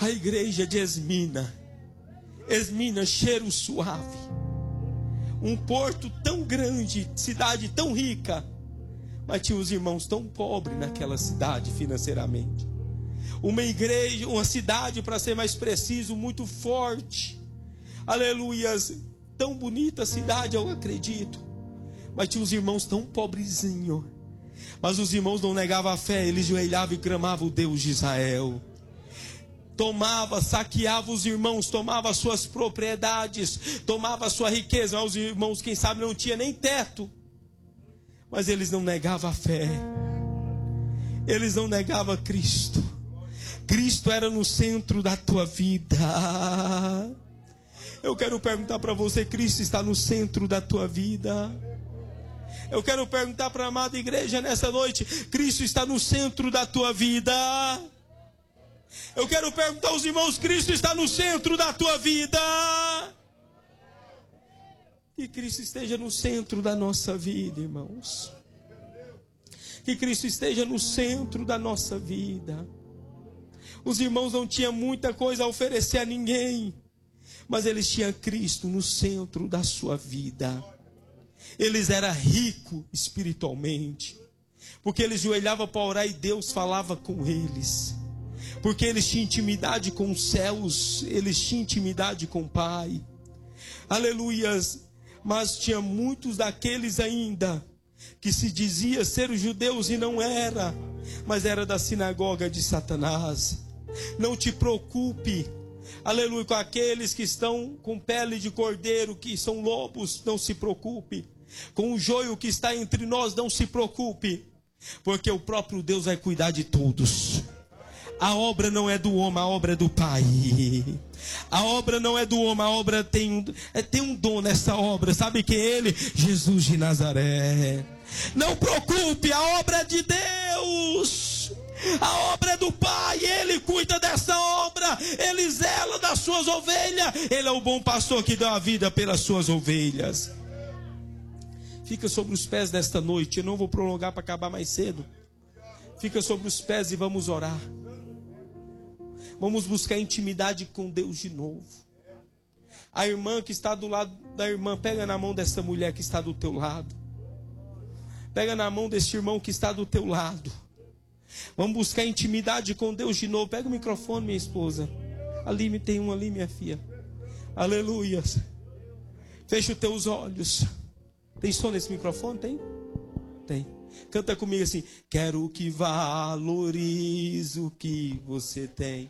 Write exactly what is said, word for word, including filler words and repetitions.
A igreja de Esmina, Esmina, cheiro suave, um porto tão grande, cidade tão rica, mas tinha os irmãos tão pobres naquela cidade financeiramente. Uma igreja, uma cidade, para ser mais preciso, muito forte, aleluias, tão bonita a cidade, eu acredito, mas tinha os irmãos tão pobrezinhos. Mas os irmãos não negavam a fé, eles joelhavam e clamavam o Deus de Israel. Tomava, saqueava os irmãos, tomava suas propriedades, tomava sua riqueza. Os irmãos, quem sabe, não tinha nem teto, mas eles não negavam a fé, eles não negavam Cristo. Cristo era no centro da tua vida. Eu quero perguntar para você: Cristo está no centro da tua vida? Eu quero perguntar para a amada igreja nessa noite: Cristo está no centro da tua vida? Eu quero perguntar aos irmãos: Cristo está no centro da tua vida? Que Cristo esteja no centro da nossa vida, irmãos. Que Cristo esteja no centro da nossa vida. Os irmãos não tinham muita coisa a oferecer a ninguém, mas eles tinham Cristo no centro da sua vida. Eles eram ricos espiritualmente, porque eles joelhavam para orar e Deus falava com eles. Porque eles tinham intimidade com os céus, eles tinham intimidade com o Pai. Aleluias. Mas tinha muitos daqueles ainda que se dizia ser os judeus e não era, mas era da sinagoga de Satanás. Não te preocupe, aleluia, com aqueles que estão com pele de cordeiro, que são lobos, não se preocupe. Com o joio que está entre nós, não se preocupe, porque o próprio Deus vai cuidar de todos. A obra não é do homem, a obra é do Pai. A obra não é do homem, a obra tem um, é, tem um dom nessa obra. Sabe quem é ele? Jesus de Nazaré. Não preocupe, a obra é de Deus. A obra é do Pai, Ele cuida dessa obra, Ele zela das suas ovelhas. Ele é o bom pastor que dá a vida pelas suas ovelhas. Fica sobre os pés desta noite. Eu não vou prolongar para acabar mais cedo. Fica sobre os pés e vamos orar. Vamos buscar intimidade com Deus de novo. A irmã que está do lado da irmã, pega na mão dessa mulher que está do teu lado. Pega na mão desse irmão que está do teu lado. Vamos buscar intimidade com Deus de novo. Pega o microfone, minha esposa. Ali tem um ali, minha filha. Aleluia. Fecha os teus olhos. Tem som nesse microfone? Tem? Tem. Canta comigo assim: quero que valorize o que você tem.